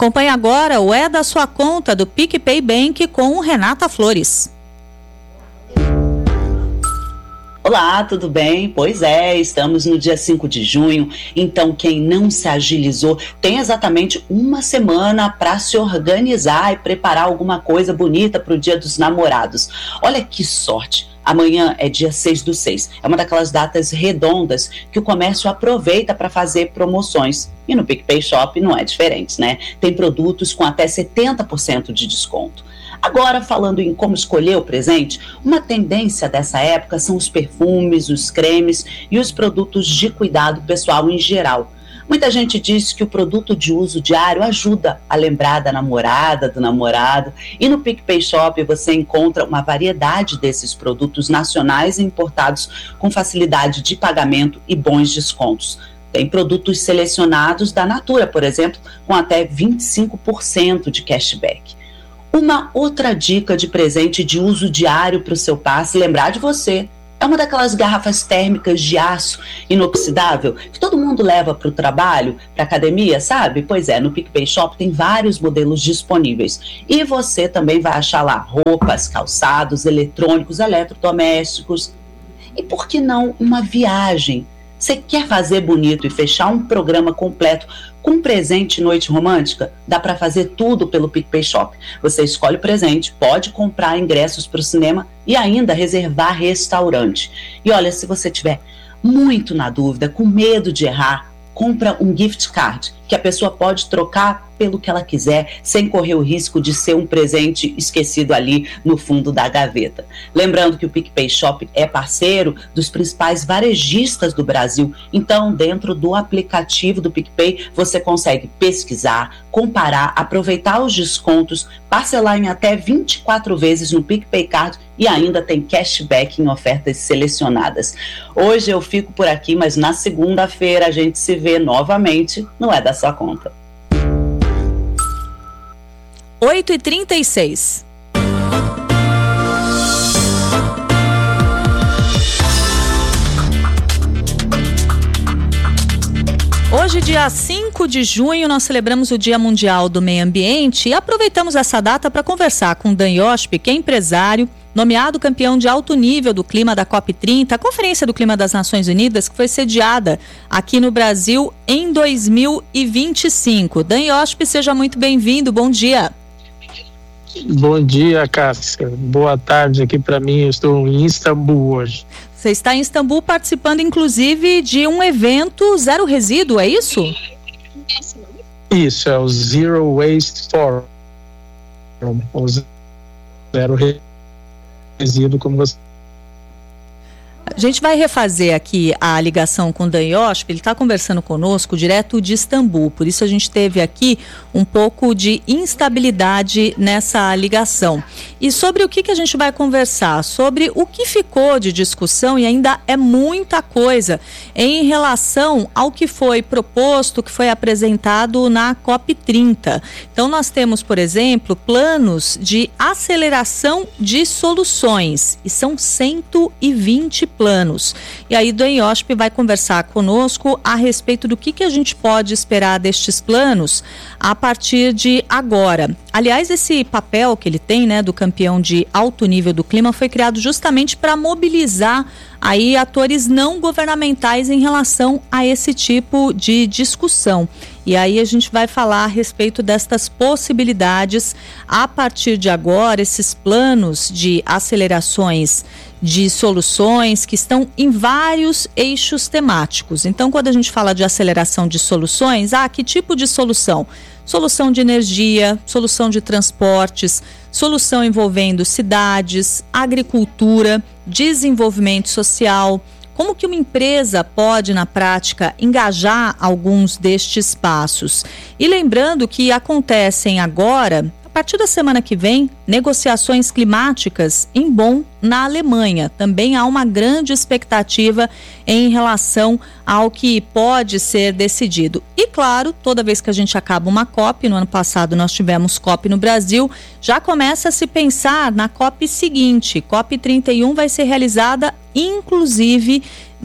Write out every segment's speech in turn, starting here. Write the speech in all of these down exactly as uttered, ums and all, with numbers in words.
Acompanhe agora o É da Sua Conta do PicPay Bank com Renata Flores. Olá, tudo bem? Pois é, estamos no dia cinco de junho, então quem não se agilizou tem exatamente uma semana para se organizar e preparar alguma coisa bonita para o Dia dos Namorados. Olha que sorte! Amanhã é dia seis do seis, é uma daquelas datas redondas que o comércio aproveita para fazer promoções. E no PicPay Shop não é diferente, né? Tem produtos com até setenta por cento de desconto. Agora, falando em como escolher o presente, uma tendência dessa época são os perfumes, os cremes e os produtos de cuidado pessoal em geral. Muita gente diz que o produto de uso diário ajuda a lembrar da namorada, do namorado. E no PicPay Shop você encontra uma variedade desses produtos nacionais e importados com facilidade de pagamento e bons descontos. Tem produtos selecionados da Natura, por exemplo, com até vinte e cinco por cento de cashback. Uma outra dica de presente de uso diário para o seu par, se lembrar de você, é uma daquelas garrafas térmicas de aço inoxidável que todo mundo leva para o trabalho, para a academia, sabe? Pois é, no PicPay Shop tem vários modelos disponíveis. E você também vai achar lá roupas, calçados, eletrônicos, eletrodomésticos. E por que não uma viagem? Você quer fazer bonito e fechar um programa completo com presente e noite romântica? Dá para fazer tudo pelo PicPay Shop. Você escolhe o presente, pode comprar ingressos para o cinema e ainda reservar restaurante. E olha, se você tiver muito na dúvida, com medo de errar, compra um gift card, que a pessoa pode trocar pelo que ela quiser, sem correr o risco de ser um presente esquecido ali no fundo da gaveta. Lembrando que o PicPay Shop é parceiro dos principais varejistas do Brasil, então dentro do aplicativo do PicPay você consegue pesquisar, comparar, aproveitar os descontos, parcelar em até vinte e quatro vezes no PicPay Card e ainda tem cashback em ofertas selecionadas. Hoje eu fico por aqui, mas na segunda-feira a gente se vê novamente no É da Sua Conta. oito e trinta e seis. Hoje, dia cinco de junho, nós celebramos o Dia Mundial do Meio Ambiente e aproveitamos essa data para conversar com Dan Yosp, que é empresário, nomeado campeão de alto nível do clima da COP trinta, a Conferência do Clima das Nações Unidas, que foi sediada aqui no Brasil em dois mil e vinte e cinco. Dan Yosp, seja muito bem-vindo, bom dia. Bom dia, Cássia. Boa tarde aqui para mim. Eu estou em Istambul hoje. Você está em Istambul participando, inclusive, de um evento Zero Resíduo, é isso? Isso, é o Zero Waste Forum. O Zero Resíduo, como você... A gente vai refazer aqui a ligação com o Dan Yosp, ele está conversando conosco direto de Istambul, por isso a gente teve aqui um pouco de instabilidade nessa ligação. E sobre o que, que a gente vai conversar? Sobre o que ficou de discussão, e ainda é muita coisa, em relação ao que foi proposto, que foi apresentado na COP trinta. Então nós temos, por exemplo, planos de aceleração de soluções, e são cento e vinte planos. E aí Dan Yosp vai conversar conosco a respeito do que, que a gente pode esperar destes planos a partir de agora. Aliás, esse papel que ele tem, né, do campeão de alto nível do clima, foi criado justamente para mobilizar aí atores não governamentais em relação a esse tipo de discussão. E aí a gente vai falar a respeito destas possibilidades a partir de agora, esses planos de acelerações de soluções que estão em vários eixos temáticos. Então, quando a gente fala de aceleração de soluções, ah, que tipo de solução? Solução de energia, solução de transportes, solução envolvendo cidades, agricultura, desenvolvimento social. Como que uma empresa pode, na prática, engajar alguns destes passos? E lembrando que acontecem agora, a partir da semana que vem, negociações climáticas em Bonn, na Alemanha. Também há uma grande expectativa em relação ao que pode ser decidido. E claro, toda vez que a gente acaba uma COP, no ano passado nós tivemos COP no Brasil, já começa a se pensar na COP seguinte. COP trinta e um vai ser realizada inclusive na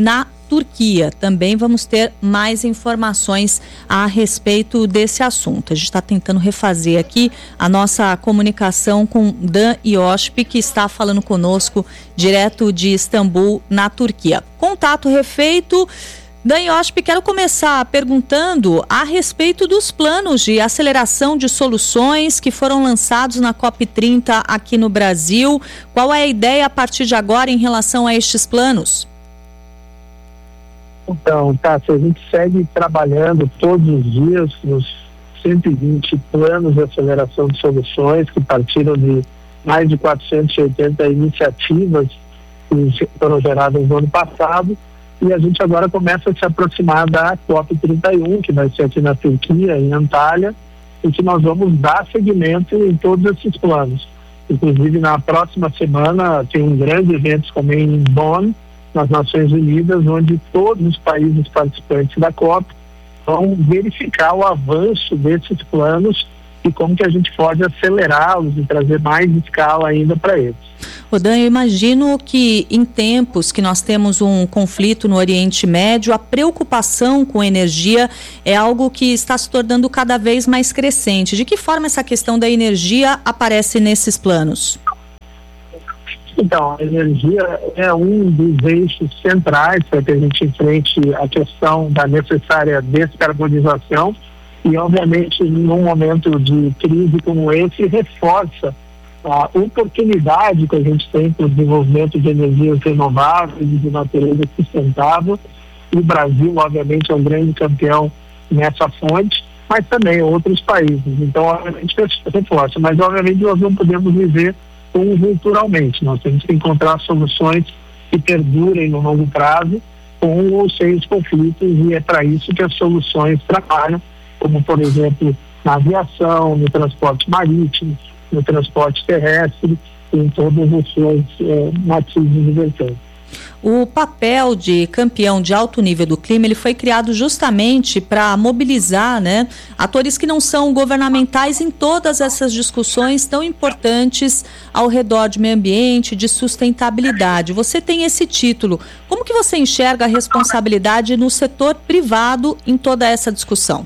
Turquia. Também vamos ter mais informações a respeito desse assunto. A gente está tentando refazer aqui a nossa comunicação com Dan Iosp, que está falando conosco direto de Istambul, na Turquia. Contato refeito. Dan Iosp, quero começar perguntando a respeito dos planos de aceleração de soluções que foram lançados na COP trinta aqui no Brasil. Qual é a ideia a partir de agora em relação a estes planos? Então, Tássia, a gente segue trabalhando todos os dias nos cento e vinte planos de aceleração de soluções que partiram de mais de quatrocentas e oitenta iniciativas que foram geradas no ano passado. E a gente agora começa a se aproximar da COP trinta e um, que vai ser aqui na Turquia, em Antália, e que nós vamos dar seguimento em todos esses planos. Inclusive, na próxima semana, tem um grande evento também em Bonn, nas Nações Unidas, onde todos os países participantes da COP vão verificar o avanço desses planos e como que a gente pode acelerá-los e trazer mais escala ainda para eles. Rodan, eu imagino que em tempos que nós temos um conflito no Oriente Médio, a preocupação com energia é algo que está se tornando cada vez mais crescente. De que forma essa questão da energia aparece nesses planos? Então, a energia é um dos eixos centrais para que a gente enfrente a questão da necessária descarbonização e, obviamente, num momento de crise como esse, reforça a oportunidade que a gente tem para o desenvolvimento de energias renováveis e de natureza sustentável. O Brasil, obviamente, é um grande campeão nessa fonte, mas também outros países. Então, obviamente, reforça. Mas, obviamente, nós não podemos viver conjunturalmente. Nós temos que encontrar soluções que perdurem no longo prazo com ou sem os conflitos, e é para isso que as soluções trabalham, como, por exemplo, na aviação, no transporte marítimo, no transporte terrestre, em todas as suas eh, matizes e vertentes. O papel de campeão de alto nível do clima, ele foi criado justamente para mobilizar, né, atores que não são governamentais em todas essas discussões tão importantes ao redor de meio ambiente, de sustentabilidade. Você tem esse título. Como que você enxerga a responsabilidade no setor privado em toda essa discussão?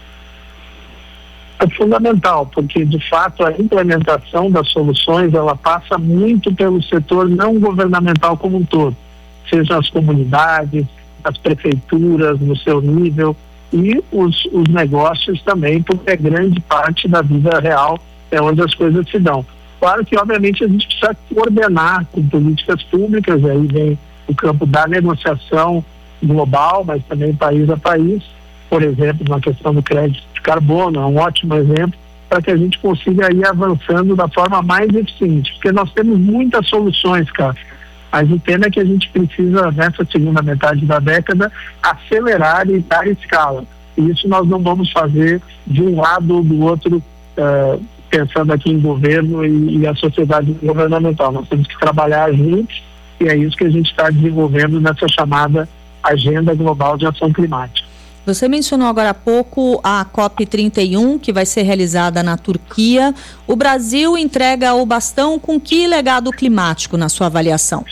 É fundamental, porque de fato a implementação das soluções ela passa muito pelo setor não governamental como um todo, seja as comunidades, as prefeituras no seu nível e os, os negócios também, porque é grande parte da vida real é onde as coisas se dão. Claro que obviamente a gente precisa coordenar com políticas públicas, aí vem o campo da negociação global, mas também país a país, por exemplo, na questão do crédito de carbono, é um ótimo exemplo para que a gente consiga ir avançando da forma mais eficiente, porque nós temos muitas soluções, cara, mas o tema é que a gente precisa, nessa segunda metade da década, acelerar e dar escala, e isso nós não vamos fazer de um lado ou do outro, uh, pensando aqui em governo e, e a sociedade governamental. Nós temos que trabalhar juntos, e é isso que a gente está desenvolvendo nessa chamada Agenda Global de Ação Climática. Você mencionou agora há pouco a COP trinta e um, que vai ser realizada na Turquia. O Brasil entrega o bastão com que legado climático na sua avaliação?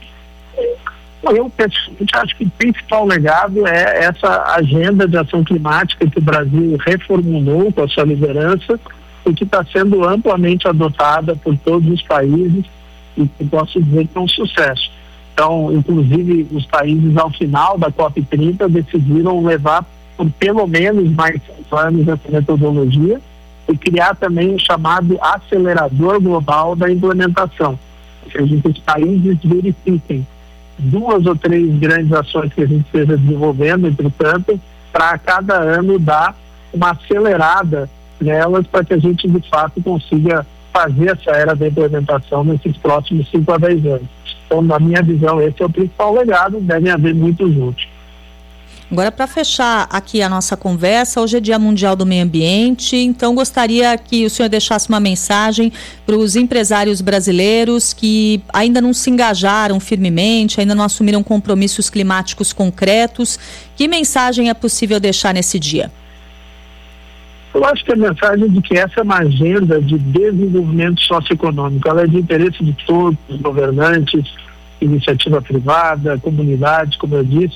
Eu pessoalmente acho que o principal legado é essa agenda de ação climática que o Brasil reformulou com a sua liderança e que está sendo amplamente adotada por todos os países e que posso dizer que é um sucesso. Então, inclusive, os países ao final da COP trinta decidiram levar por pelo menos mais cinco anos essa metodologia e criar também o chamado acelerador global da implementação. Ou seja, que os países verifiquem duas ou três grandes ações que a gente esteja desenvolvendo, entretanto, para cada ano dar uma acelerada nelas para que a gente, de fato, consiga fazer essa era da implementação nesses próximos cinco a dez anos. Então, na minha visão, esse é o principal legado, devem haver muitos outros. Agora, para fechar aqui a nossa conversa, hoje é Dia Mundial do Meio Ambiente, então gostaria que o senhor deixasse uma mensagem para os empresários brasileiros que ainda não se engajaram firmemente, ainda não assumiram compromissos climáticos concretos. Que mensagem é possível deixar nesse dia? Eu acho que a mensagem de que essa é uma agenda de desenvolvimento socioeconômico, ela é de interesse de todos os governantes, iniciativa privada, comunidade, como eu disse,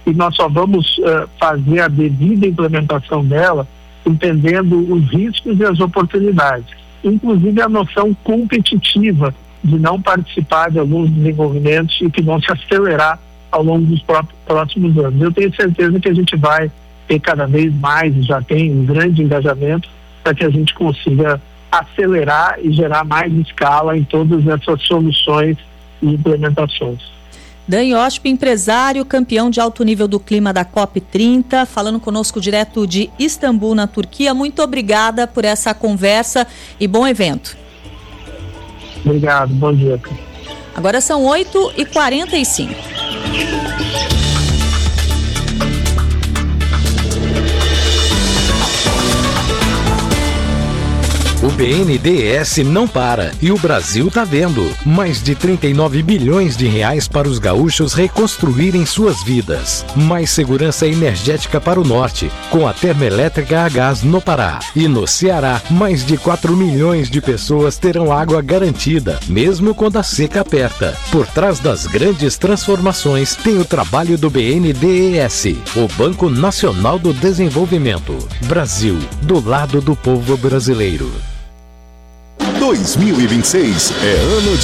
e nós só vamos uh, fazer a devida implementação dela entendendo os riscos e as oportunidades, inclusive a noção competitiva de não participar de alguns desenvolvimentos e que vão se acelerar ao longo dos próximos anos. Eu tenho certeza que a gente vai ter cada vez mais, já tem um grande engajamento para que a gente consiga acelerar e gerar mais escala em todas essas soluções e implementações. Dan Yosp, empresário, campeão de alto nível do clima da COP trinta, falando conosco direto de Istambul, na Turquia. Muito obrigada por essa conversa e bom evento. Obrigado, bom dia. Agora são oito e quarenta e cinco. O B N D E S não para e o Brasil tá vendo. Mais de trinta e nove bilhões de reais para os gaúchos reconstruírem suas vidas. Mais segurança energética para o norte, com a termoelétrica a gás no Pará. E no Ceará, mais de quatro milhões de pessoas terão água garantida, mesmo quando a seca aperta. Por trás das grandes transformações tem o trabalho do B N D E S, o Banco Nacional do Desenvolvimento. Brasil, do lado do povo brasileiro. dois mil e vinte e seis é ano de